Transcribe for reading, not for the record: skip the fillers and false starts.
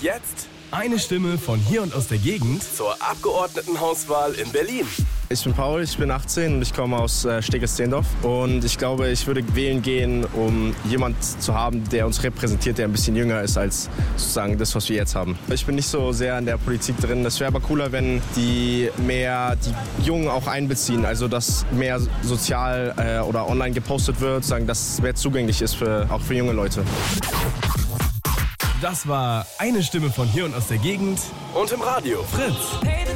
jetzt eine Stimme von hier und aus der Gegend zur Abgeordnetenhauswahl in Berlin. Ich bin Paul, ich bin 18 und ich komme aus Steglitz-Zehlendorf. Und ich glaube, ich würde wählen gehen, um jemanden zu haben, der uns repräsentiert, der ein bisschen jünger ist als sozusagen das, was wir jetzt haben. Ich bin nicht so sehr in der Politik drin. Es wäre aber cooler, wenn die mehr die Jungen auch einbeziehen. Also, dass mehr sozial oder online gepostet wird, sagen, dass es mehr zugänglich ist auch für junge Leute. Das war eine Stimme von hier und aus der Gegend und im Radio. Fritz.